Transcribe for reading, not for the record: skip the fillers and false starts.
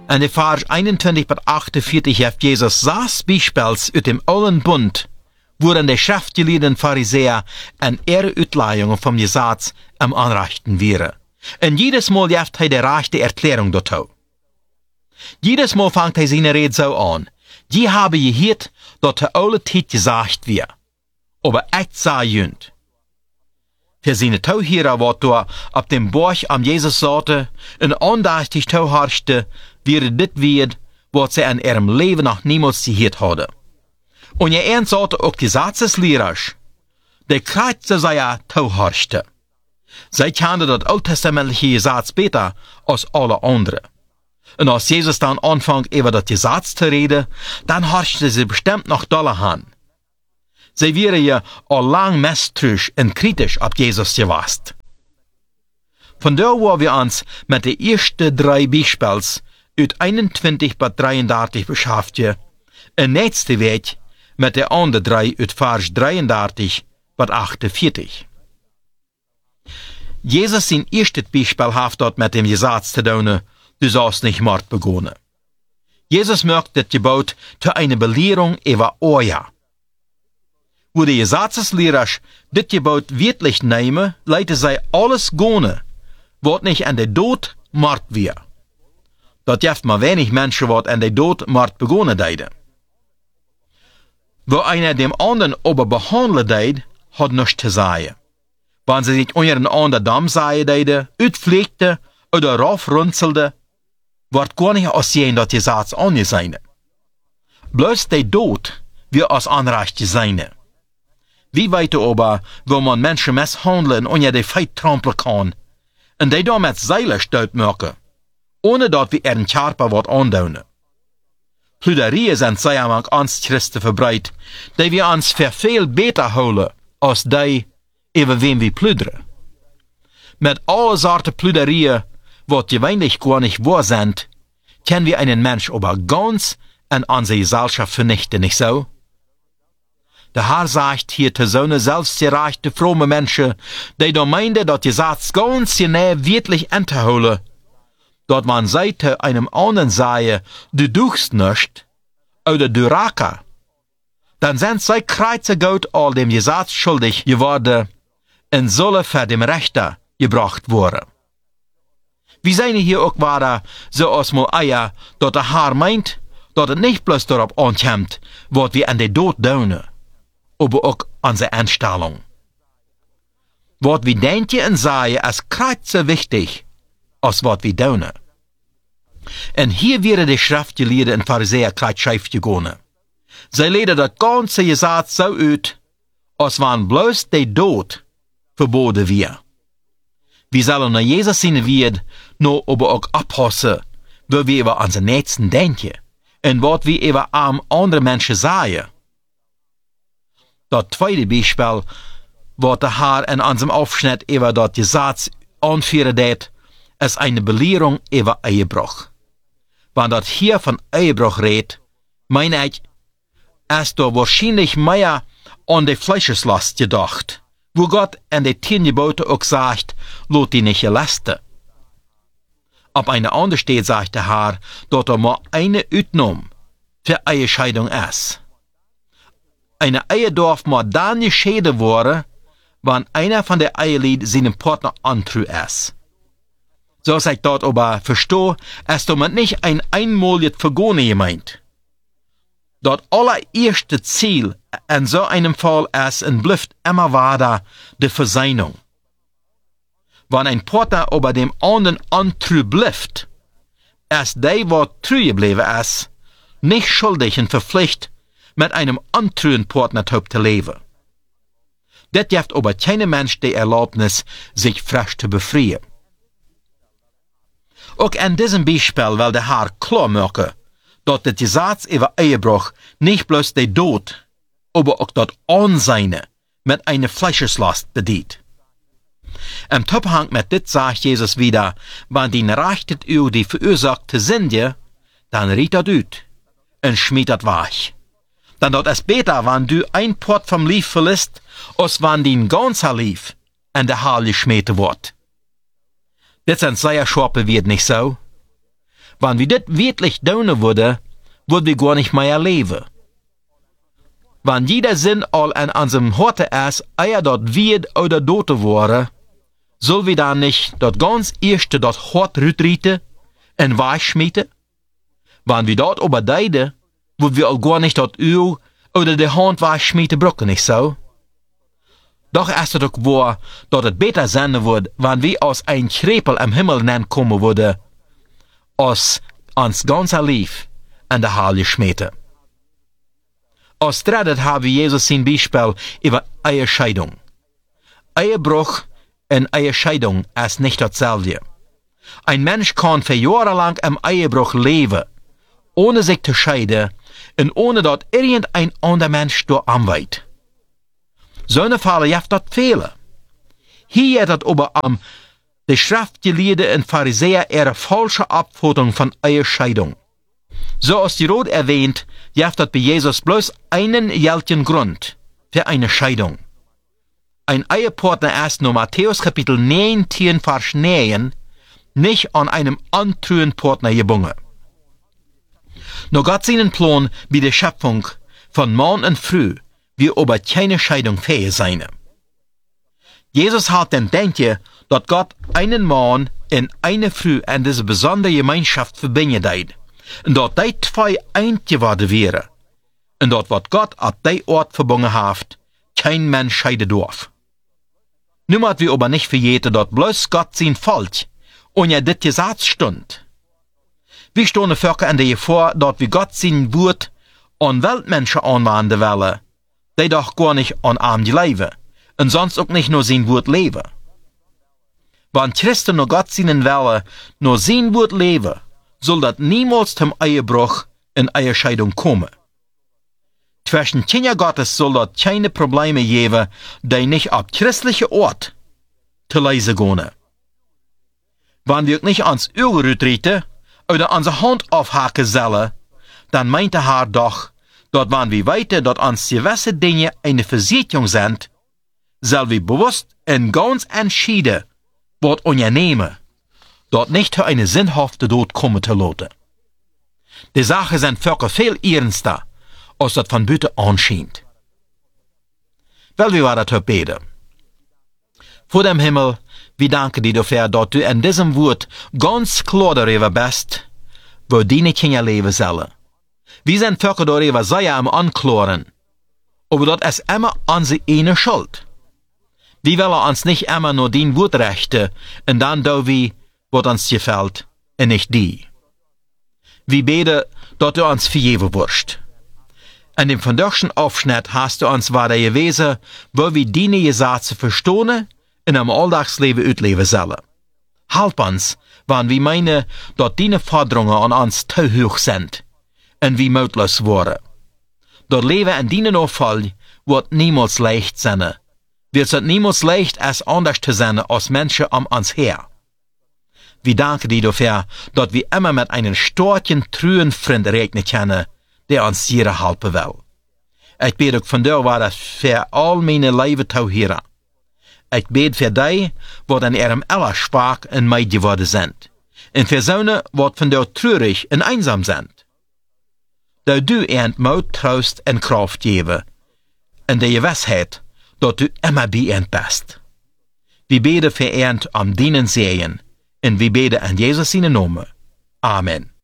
En de vers 21 tot 48 heeft Jesus 6 Beispiels uit dem Alten Bund, worin de schriftgeleerden Pharisäer en ihre Uitleidungen vom Gesetz am Anrichten wären. En jedes Mal heeft hij de rechte Erklärung dazu. Jedes Mal fängt hij seine Rede so an. Die haben gehört, dat de oude Zeit gesagt wird. Aber echt sei jünd. Für seine Tauhierer wat da ab dem Borch am Jesus sagte, en andachtig tauharchte, wäre dit wird, wat sie an ihrem Leben noch niemals gehört hadden. Und je eins sagte auch die Gesetzeslehrers, der Kreuzte sei ja tauharchte. Sie kannten das alttestamentliche Gesetz besser als alle anderen. Und als Jesus dann anfängt, über das Gesetz zu reden, dann horchte sie bestimmt noch doller an. Sie wären ja all lang misstrauisch und kritisch ab Jesus gewesen. Von da wo wir uns mit den ersten 3 Beispiels uit 21 bis 33 beschäftigen, und nächste Weg mit den anderen 3 uit Vers 33 bis 48. Jesus sein erstes Beispiel hat dort mit dem Gesetz zu tun, du sollst nicht Mord begehen. Jesus möchte das Gebot zu einer Belehrung über Oja. Wo die Gesetzeslehrer das Gebot wirklich nehmen, leiten sie alles gehen, was nicht an der Tod Mord wird. Dat heeft maar wenig Menschen, wat an der Tod Mord begehen deiden. Wo einer dem anderen aber behandeln deed, hat nichts zu sagen. Wenn sie sich unter einen anderen Damm sagen deiden, uitpflegte oder raufrunzelde, wird gar nicht aussehen, dass die Satz angesehen. Bloß der Tod wird als Anrecht sein. Wie weit aber, wo man Menschen misshandeln und unter die Feit trampeln kann, und die damit Seile stout machen, ohne dass wir ihren Körper wat andaunen. Plüderie sind sehr among uns Christen verbreitet, die wir uns für viel besser holen, als die, über wem wir plüdern. Mit all Sorten Plüderie, wat gewöhnlich gar nicht wahr sind, können wir einen Mensch aber ganz in unsere Gesellschaft vernichten, nicht so? Der Herr sagt hier zu so einer selbstgerechten, fromme Menschen, die da meinen, dass die Satz ganz genau wirklich entholen, dass man seite einem anderen sei, du duchst nicht, oder du raka, dann sind sie kreuzegut all dem Gesetz schuldig geworden und sollen vor dem Richter gebracht worden. Wir sehen hier auch weiter, so als mal Eier, dass der Herr meint, dass es nicht bloß darauf ankommt, was wir an der Tod tun, aber auch an seine Einstellung. Was wir denken und sagen, ist kreuze wichtig, als was wir tun. Und hier wäre die Schriftgelehrten und Pharisäer kreuz schief gegangen. Sie leden das ganze Gesetz so aus, als wenn bloß der Tod verboten wird. Wir sollen nach Jesus sein wird, nur aber auch abpassen, wo wir über unsere Nächsten denken und was wir über andere Menschen sagen. Das zweite Beispiel, was der Herr in unserem Aufschnitt über das Gesetz anführen wird, ist eine Belehrung über Ehebruch. Wenn das hier von Ehebruch redet, meine ich, ist da wahrscheinlich mehr an die Fleischeslast gedacht, wo Gott in den 10 Geboten auch sagt, lot die nicht lasten. Ab einer anderen Stelle sagt der Herr, dass mal eine Ausnahme für Ehescheidung ist. Eine Ehe darf mal dann geschieden werden, wenn einer von der Ehelied seinem Partner antreu ist. So ich dort aber verstehe, ist damit nicht ein einmaliges Vergehen gemeint. Das allererste Ziel in so einem Fall ist und bleibt immer weiter die Versöhnung. Wenn ein Partner aber dem anderen antreu bleibt, ist der, was treu geblieben ist, nicht schuldig und verpflichtet, mit einem untreuen Partner zu leben. Das gibt aber keinem Mensch die Erlaubnis, sich frisch zu befreien. Auch in diesem Beispiel will der Herr klar machen, dass das Gesetz über Ehebruch nicht bloß der Tod, aber auch das Ansehen mit einer Fleischeslast bedient. Im Zusammenhang mit dit sagt Jesus wieder, wenn die rechtet über die verursachte Sünde, dann riet das ut und schmied das weich. Dann dort ist besser, wenn du ein Port vom Lief verlässt, als wenn dein ganzer Lief in der Hölle geschmiert wird. Das sind sehr scharfe Worte, nicht so? Wenn wir das wirklich tun würden wir gar nicht mehr leben. Wenn jeder Sinn all an unserem Horte ist, eher dort wird oder dote wäre, soll wir dann nicht dort ganz erste dort Hort rütrieten und weichschmieden? Wenn wir dort überdeiden, würden wir all gar nicht dort Öl oder die Hand weichschmieden brücken, nicht so? Doch ist es doch wahr, dass es besser sein wird, wenn wir aus ein Krepel am Himmel kommen würden, als ans ganze Lief an der Halle schmieden. Als drittes haben wir Jesus sein Beispiel über Ehescheidung. Ehebruch und Ehescheidung ist nicht dasselbe. Ein Mensch kann für Jahre lang im Ehebruch leben, ohne sich zu scheiden und ohne dass irgendein anderer Mensch da anweiht. So eine Fälle gibt das viele. Hier hat das aber die Schriftgelehrten und Pharisäer ihre falsche Abfutung von Ehescheidung. So als die Rot erwähnt, gibt das bei Jesus bloß einen geltigen Grund für eine Scheidung. Ein Ehepartner ist nur Matthäus Kapitel 19, Vers 9 nicht an einem antruhen Partner gebunden. Nur Gott seinen Plan bei der Schöpfung von Mann und Frau wie aber keine Scheidung fähig sein. Jesus hat den Denken, dass Gott einen Mann und eine Frau in diese besondere Gemeinschaft verbinden hat, und dass die zwei eins geworden wären, und dass was Gott ab die Ort verbunden hat, kein Mensch scheiden darf. Nun müssen wir aber nicht vergeten, dass bloß Gott sein Volk und ja dit Gesetz stund. Wir stehen Völker in der Gefahr, dass wir Gott sein Wort an Weltmenschen anwenden wollen, die doch gar nicht an ihm leben und sonst auch nicht nur sein Wort leben. Wenn Christen nur Gott seinen Wille nur sein Wort leben, soll das niemals zum Ehebruch und Ehescheidung kommen. Zwischen Kinder Gottes soll das keine Probleme geben, die nicht ab christliche Ort zu lösen gehen. Wenn wir nicht ans Öl treten oder unsere Hand aufhaken sollen, dann meint der Herr doch, dass wenn wir weiter, dass uns gewisse Dinge eine Versicherung sind, soll wir bewusst und ganz entschieden was unternehmen, dort nicht für eine sinnhafte Tod kommen zu lassen. Die Sache sind Völker viel ernster, als das von Büte anscheint. Weil wir weiter beten. Vor dem Himmel, wir danken dir dafür, dass du in diesem Wort ganz klar darüber bist, wo deine Kinder leben sollen. Wir sind Völker darüber sehr am Anklagen, aber das ist immer unsere eine Schuld. Wir wollen uns nicht immer nur dein Wort rechten und dann do wir, was uns gefällt, und nicht die. Wir beten, dass du uns vergeben wirst. In dem vandaagschen Aufschnitt hast du uns weiter gewesen, wo wir deine Gesetze verstehen und im Alltagsleben ausleben sollen. Halb uns, wenn wir meinen, dass deine Forderungen an uns zu hoch sind und wir mutlos waren. Das Leben in deinen Nachfolge wird niemals leicht sein. Wird es niemals leicht, als anders zu sein als Menschen um uns her. Wir danken dir dafür, dass wir immer mit einem starken, treuen Freund rechnen können, der uns jeder helfen will. Ich bete auch von dir weiter für all meine Leben zu hören. Ich bete für die, die in ihrem aller Schwach und Meid geworden sind. Und für solche, die von dir traurig und einsam sind. Da du ihnen Mut, Trost und Kraft geben. Und die Gewissheit, dass du immer bei ihnen bist. Wir beten für ihnen deinen Segen. Und wir beten in Jesus seinen Namen. Amen.